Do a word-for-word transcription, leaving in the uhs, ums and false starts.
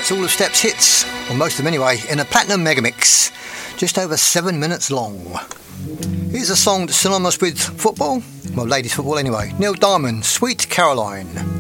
That's all of Steps hits, or most of them anyway, in a platinum megamix, just over seven minutes long. Here's a song that's synonymous with football, well, ladies football anyway. Neil Diamond, Sweet Caroline.